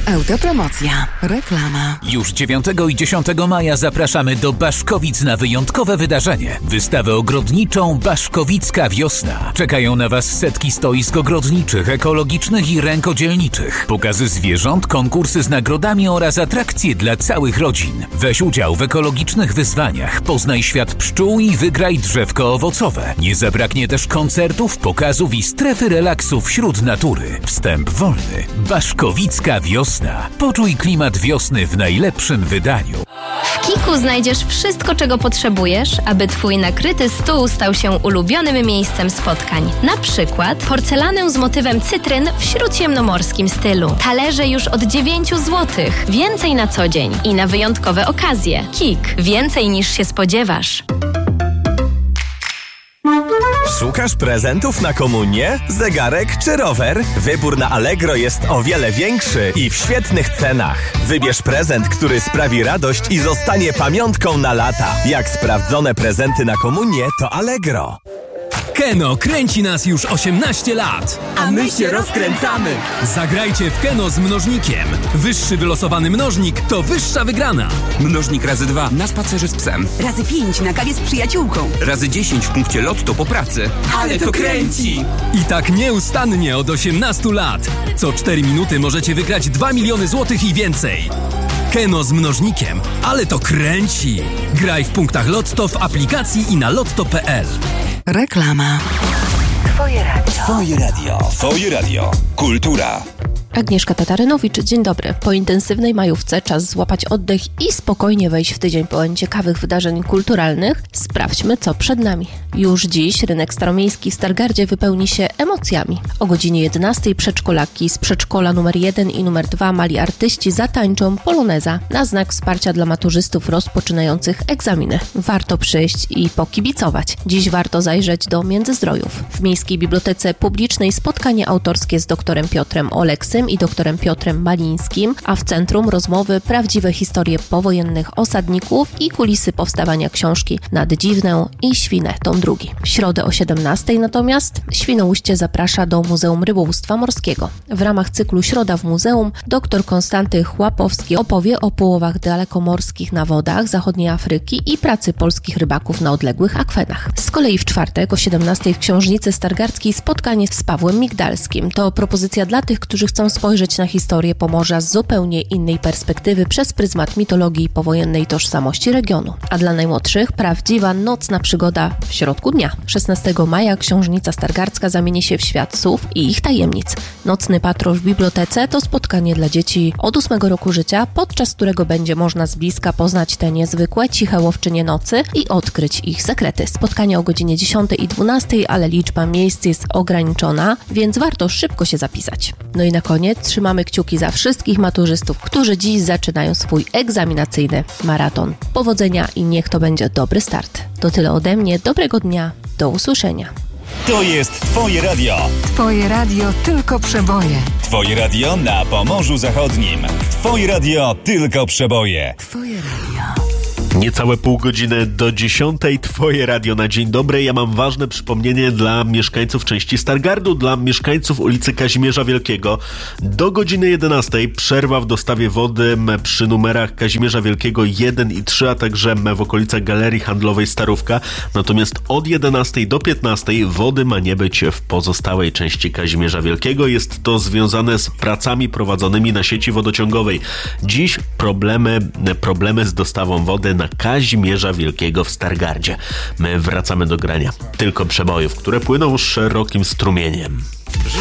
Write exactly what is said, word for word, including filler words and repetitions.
Autopromocja. Reklama. Już dziewiątego i dziesiątego maja zapraszamy do Baszkowic na wyjątkowe wydarzenie. Wystawę ogrodniczą Baszkowicka Wiosna. Czekają na Was setki stoisk ogrodniczych, ekologicznych i rękodzielniczych. Pokazy zwierząt, konkursy z nagrodami oraz atrakcje dla całych rodzin. Weź udział w ekologicznych wyzwaniach. Poznaj świat pszczół i wygraj drzewko owocowe. Nie zabraknie też koncertów, pokazów i strefy relaksu wśród natury. Wstęp wolny. Baszkowicka Wiosna. Poczuj klimat wiosny w najlepszym wydaniu. W Kiku znajdziesz wszystko, czego potrzebujesz, aby Twój nakryty stół stał się ulubionym miejscem spotkań. Na przykład porcelanę z motywem cytryn w śródziemnomorskim stylu. Talerze już od dziewięć złotych. Więcej na co dzień i na wyjątkowe okazje. Kik. Więcej niż się spodziewasz. Szukasz prezentów na komunię? Zegarek czy rower? Wybór na Allegro jest o wiele większy i w świetnych cenach. Wybierz prezent, który sprawi radość i zostanie pamiątką na lata. Jak sprawdzone prezenty na komunię, to Allegro. Keno kręci nas już osiemnaście lat. A my się rozkręcamy. Zagrajcie w Keno z mnożnikiem. Wyższy wylosowany mnożnik to wyższa wygrana. Mnożnik razy dwa na spacerze z psem. Razy pięć na kawie z przyjaciółką. Razy dziesięć w punkcie lotto po pracy. Ale to kręci! I tak nieustannie od osiemnastu lat. Co cztery minuty możecie wygrać dwa miliony złotych i więcej. Keno z mnożnikiem, ale to kręci. Graj w punktach Lotto, w aplikacji i na lotto kropka p l. Reklama. Twoje radio. Twoje radio. Twoje radio. Kultura. Agnieszka Tatarynowicz, dzień dobry. Po intensywnej majówce czas złapać oddech i spokojnie wejść w tydzień pełen ciekawych wydarzeń kulturalnych. Sprawdźmy, co przed nami. Już dziś rynek staromiejski w Stargardzie wypełni się emocjami. O godzinie jedenastej przedszkolaki z przedszkola numer jeden i numer dwa mali artyści zatańczą poloneza na znak wsparcia dla maturzystów rozpoczynających egzaminy. Warto przyjść i pokibicować. Dziś warto zajrzeć do Międzyzdrojów. W Miejskiej Bibliotece Publicznej spotkanie autorskie z doktorem Piotrem Oleksym i doktorem Piotrem Malińskim, a w centrum rozmowy prawdziwe historie powojennych osadników i kulisy powstawania książki Nad Dziwnę i Świnę, tom drugi. W środę o siedemnastej natomiast Świnoujście zaprasza do Muzeum Rybołówstwa Morskiego. W ramach cyklu Środa w Muzeum dr Konstanty Chłapowski opowie o połowach dalekomorskich na wodach zachodniej Afryki i pracy polskich rybaków na odległych akwenach. Z kolei w czwartek o siedemnastej w Książnicy Stargardzkiej spotkanie z Pawłem Migdalskim. To propozycja dla tych, którzy chcą spojrzeć na historię Pomorza z zupełnie innej perspektywy przez pryzmat mitologii i powojennej tożsamości regionu. A dla najmłodszych prawdziwa nocna przygoda w środku dnia. szesnastego maja Książnica Stargardzka zamieni się w świat słów i ich tajemnic. Nocny patrol w bibliotece to spotkanie dla dzieci od ósmego roku życia, podczas którego będzie można z bliska poznać te niezwykłe, ciche łowczynie nocy i odkryć ich sekrety. Spotkanie o godzinie dziesiątej i dwunastej, ale liczba miejsc jest ograniczona, więc warto szybko się zapisać. No i na koniec trzymamy kciuki za wszystkich maturzystów, którzy dziś zaczynają swój egzaminacyjny maraton. Powodzenia i niech to będzie dobry start. To tyle ode mnie. Dobrego dnia. Do usłyszenia. To jest Twoje radio. Twoje radio tylko przeboje. Twoje radio na Pomorzu Zachodnim. Twoje radio tylko przeboje. Twoje radio. Niecałe pół godziny do dziesiątej. Twoje radio na dzień dobry. Ja mam ważne przypomnienie dla mieszkańców części Stargardu, dla mieszkańców ulicy Kazimierza Wielkiego. Do godziny jedenastej przerwa w dostawie wody przy numerach Kazimierza Wielkiego jeden i trzy, a także w okolicach Galerii Handlowej Starówka. Natomiast od jedenastej do piętnastej wody ma nie być w pozostałej części Kazimierza Wielkiego. Jest to związane z pracami prowadzonymi na sieci wodociągowej. Dziś problemy, problemy z dostawą wody na Kazimierza Wielkiego w Stargardzie. My wracamy do grania tylko przebojów, które płyną szerokim strumieniem.